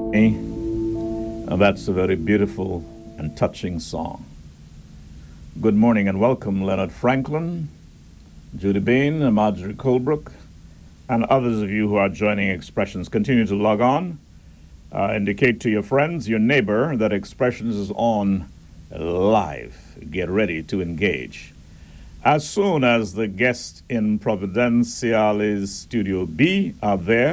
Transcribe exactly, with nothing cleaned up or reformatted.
And that's a very beautiful and touching song. Good morning and welcome, Leonard Franklin, Judy Bain, Marjorie Colebrook, and others of you who are joining Expressions. Continue to log on. Uh, indicate to your friends, your neighbor, that Expressions is on live. Get ready to engage. As soon as the guests in Providenciales Studio B are there,